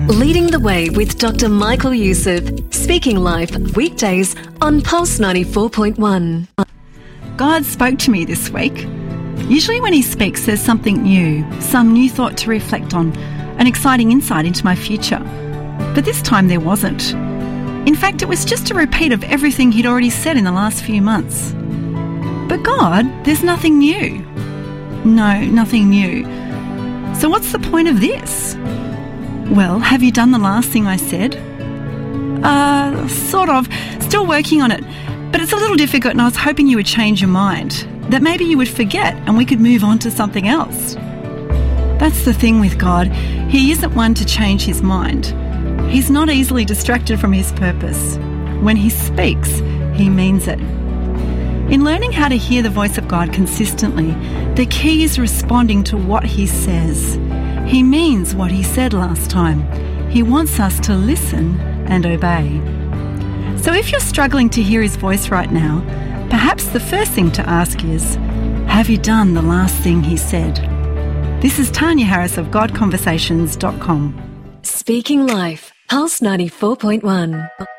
Leading the Way with Dr. Michael Youssef, speaking live weekdays on Pulse 94.1. God spoke to me this week. Usually when he speaks, there's something new, some new thought to reflect on, an exciting insight into my future. But this time there wasn't. In fact, it was just a repeat of everything he'd already said in the last few months. But God, there's nothing new. No, nothing new. So what's the point of this? Well, have you done the last thing I said? Sort of. Still working on it. But it's a little difficult and I was hoping you would change your mind. That maybe you would forget and we could move on to something else. That's the thing with God. He isn't one to change his mind. He's not easily distracted from his purpose. When he speaks, he means it. In learning how to hear the voice of God consistently, the key is responding to what he says. He means what he said last time. He wants us to listen and obey. So if you're struggling to hear his voice right now, perhaps the first thing to ask is, have you done the last thing he said? This is Tanya Harris of GodConversations.com. Speaking Life, Pulse 94.1.